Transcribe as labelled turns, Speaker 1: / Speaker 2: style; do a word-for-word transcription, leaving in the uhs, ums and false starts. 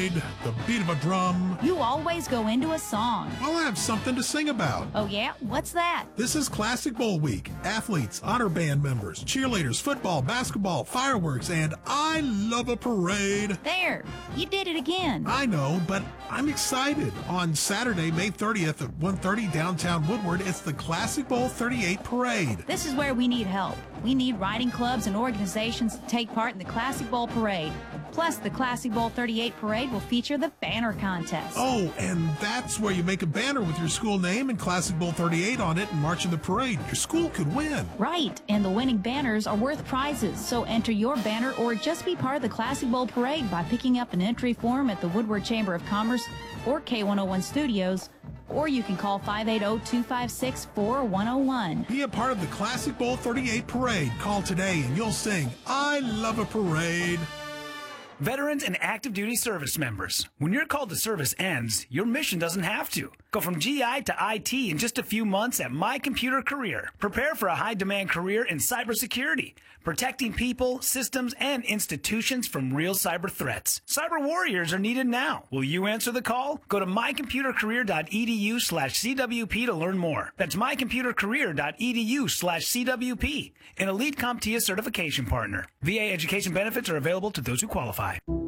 Speaker 1: parade, the beat of a drum.
Speaker 2: You always go into a song.
Speaker 1: Well, I have something to sing about.
Speaker 2: Oh, yeah? What's that?
Speaker 1: This is Classic Bowl Week. Athletes, honor band members, cheerleaders, football, basketball, fireworks, and I love a parade.
Speaker 2: There, you did it again.
Speaker 1: I know, but I'm excited. On Saturday, May thirtieth at one thirty downtown Woodward, it's the Classic Bowl thirty-eight Parade.
Speaker 2: This is where we need help. We need riding clubs and organizations to take part in the Classic Bowl Parade. Plus, the Classic Bowl thirty-eight Parade will feature the banner contest.
Speaker 1: Oh, and that's where you make a banner with your school name and Classic Bowl thirty-eight on it and march in the parade. Your school could win.
Speaker 2: Right, and the winning banners are worth prizes, so enter your banner or just be part of the Classic Bowl Parade by picking up an entry form at the Woodward Chamber of Commerce or K one oh one Studios, or you can call five eight zero, two five six, four one zero one.
Speaker 1: Be a part of the Classic Bowl thirty-eight Parade. Call today and you'll sing, I love a parade.
Speaker 3: Veterans and active duty service members, when your call to service ends, your mission doesn't have to. Go from G I to I T in just a few months at My Computer Career. Prepare for a high-demand career in cybersecurity, protecting people, systems, and institutions from real cyber threats. Cyber warriors are needed now. Will you answer the call? Go to mycomputercareer.edu slash CWP to learn more. That's mycomputercareer.edu slash CWP, an elite CompTIA certification partner. V A education benefits are available to those who qualify.